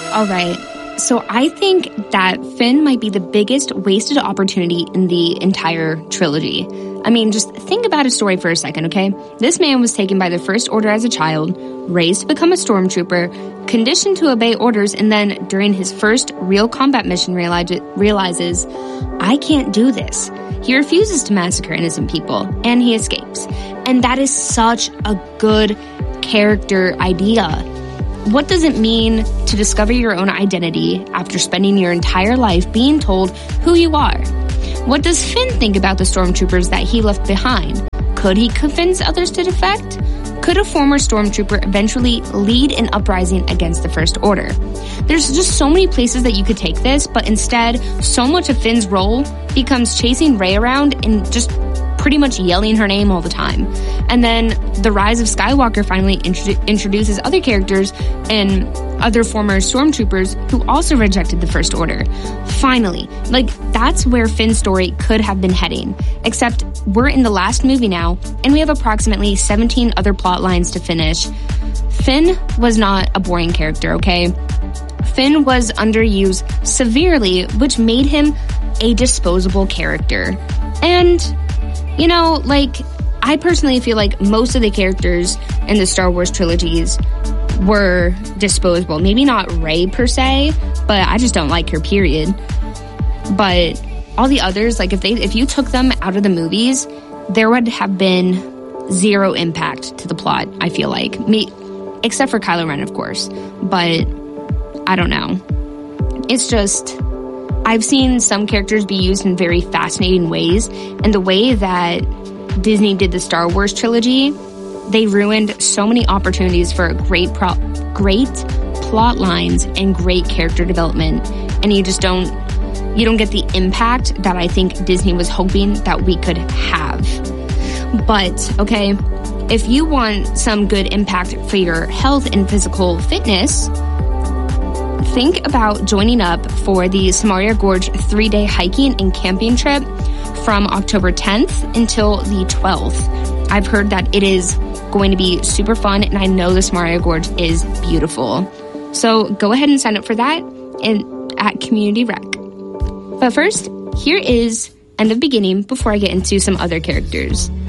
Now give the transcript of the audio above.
All right. So I think that Finn might be the biggest wasted opportunity in the entire trilogy. I mean, just think about his story for a second, okay? This man was taken by the First Order as a child, raised to become a stormtrooper, conditioned to obey orders, and then during his first real combat mission realizes, I can't do this. He refuses to massacre innocent people, and he escapes. And that is such a good character idea. What does it mean to discover your own identity after spending your entire life being told who you are? What does Finn think about the stormtroopers that he left behind? Could he convince others to defect? Could a former stormtrooper eventually lead an uprising against the First Order? There's just so many places that you could take this, but instead, so much of Finn's role becomes chasing Rey around and just pretty much yelling her name all the time. And then The Rise of Skywalker finally introduces other characters and other former stormtroopers who also rejected the First Order. Finally, that's where Finn's story could have been heading. Except we're in the last movie now, and we have approximately 17 other plot lines to finish. Finn was not a boring character, okay? Finn was underused severely, which made him a disposable character. And I personally feel like most of the characters in the Star Wars trilogies were disposable. Maybe not Rey per se, but I just don't like her, period. But all the others, if you took them out of the movies, there would have been zero impact to the plot, I feel like. Except for Kylo Ren, of course. But I don't know. It's just, I've seen some characters be used in very fascinating ways, and the way that Disney did the Star Wars trilogy, they ruined so many opportunities for great plot lines and great character development, and you don't get the impact that I think Disney was hoping that we could have. But, okay, if you want some good impact for your health and physical fitness, think about joining up for the Samaria Gorge 3-day hiking and camping trip from October 10th until the 12th. I've heard that it is going to be super fun, and I know the Samaria Gorge is beautiful. So go ahead and sign up for that at Community Rec. But first, here is End of Beginning before I get into some other characters.